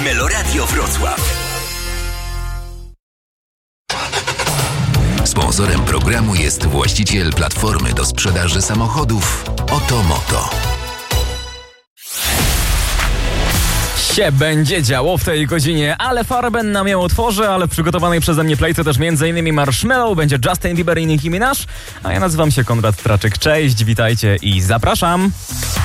Meloradio Wrocław. Sponsorem programu jest właściciel platformy do sprzedaży samochodów Otomoto. Się będzie działo w tej godzinie, ale Farben nam ją otworzy, ale w przygotowanej przeze mnie playce też m.in. Marshmello, będzie Justin Bieber i Nicki Minaj, a ja nazywam się Konrad Traczyk. Cześć, witajcie i zapraszam!